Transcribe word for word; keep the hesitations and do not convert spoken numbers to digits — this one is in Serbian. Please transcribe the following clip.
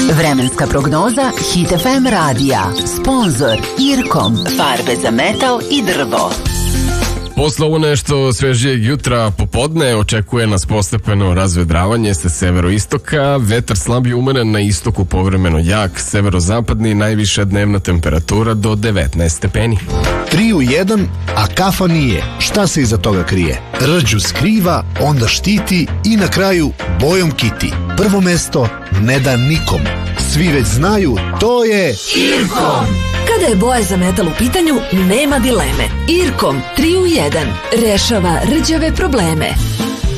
Vremenska prognoza Hit F M radija. Sponzor Irkom. Farbe za metal i drvo. Posle ovo nešto svežijeg jutra popodne očekuje nas postepeno razvedravanje sa severoistoka, vetar slab i umeren, na istoku povremeno jak, severozapadni, najviša dnevna temperatura do devetnaest stepeni. tri u jedan, a kafa nije. Šta se iza toga krije? Rđu skriva, onda štiti i na kraju bojom kiti. Prvo mesto ne da nikom. Svi već znaju, to je Irkom. Kada je boja za metal u pitanju, nema dileme. Irkom tri u jedan rešava rđave probleme.